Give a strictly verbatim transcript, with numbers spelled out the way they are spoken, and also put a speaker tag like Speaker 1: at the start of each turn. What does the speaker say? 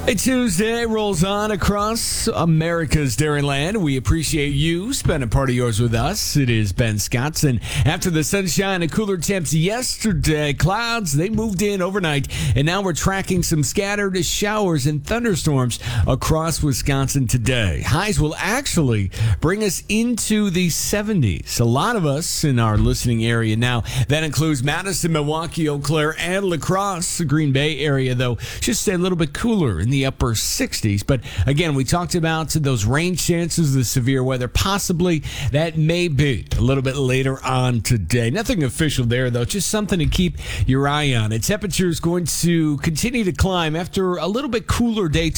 Speaker 1: A Tuesday rolls on across America's Dairyland. We appreciate you spending part of yours with us. It is Ben Scott, and after the sunshine and cooler temps yesterday, clouds, they moved in overnight, and now we're tracking some scattered showers and thunderstorms across Wisconsin today. Highs will actually bring us into the seventies. A lot of us in our listening area now. That includes Madison, Milwaukee, Eau Claire, and La Crosse. The Green Bay area, though, should stay a little bit cooler in the upper sixties. But again, we talked about those rain chances, the severe weather. Possibly that may be a little bit later on today. Nothing official there, though. Just something to keep your eye on. The temperature is going to continue to climb after a little bit cooler day